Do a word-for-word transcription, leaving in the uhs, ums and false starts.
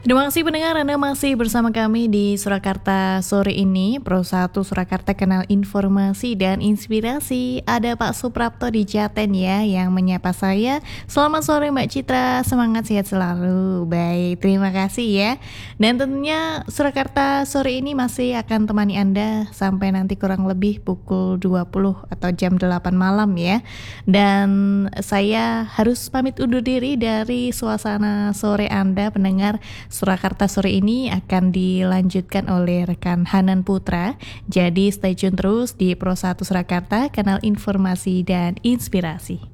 Terima kasih pendengar, Anda masih bersama kami di Surakarta sore ini. Pro satu Surakarta, kenal informasi dan inspirasi. Ada Pak Suprapto di Jaten ya yang menyapa saya. Selamat sore Mbak Citra, semangat sehat selalu. Baik, terima kasih ya. Dan tentunya Surakarta sore ini masih akan temani Anda sampai nanti kurang lebih pukul dua puluh atau jam delapan malam ya. Dan saya harus pamit undur diri dari suasana sore Anda pendengar. Surakarta sore ini akan dilanjutkan oleh rekan Hanan Putra. Jadi stay tune terus di Pro satu Surakarta, kanal informasi dan inspirasi.